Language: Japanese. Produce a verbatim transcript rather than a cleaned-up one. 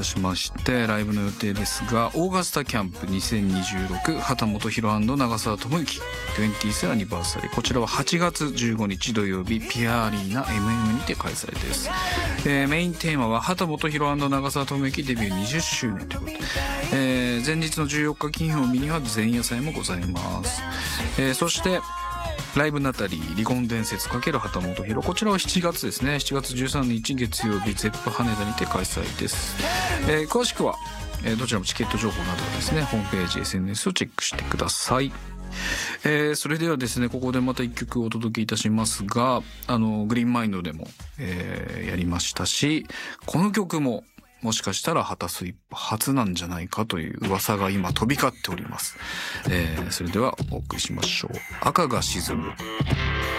しましてライブの予定ですが、オーガスタキャンプにせんにじゅうろく畑本博&長澤智之 にじゅうさん アニバーサリー、こちらははちがつじゅうごにち土曜日ピアアリーナ エムエム にて開催です。えー、メインテーマは畑本博&長澤智之デビューにじゅっしゅうねんということで、えー、前日のじゅうよっか金曜日には前夜祭もございます。えー、そしてライブナタリー離婚伝説×畑本博、こちらはしちがつですね、しちがつじゅうさんにち月曜日ゼップ羽田にて開催です。えー、詳しくは、えー、どちらもチケット情報などはですねホームページ エスエヌエス をチェックしてください。えー、それではですねここでまたいっきょくお届けいたしますが、あのグリーンマインドでも、えー、やりましたし、この曲ももしかしたら畑スイップ初なんじゃないかという噂が今飛び交っております。えー、それではお送りしましょう。赤が沈む。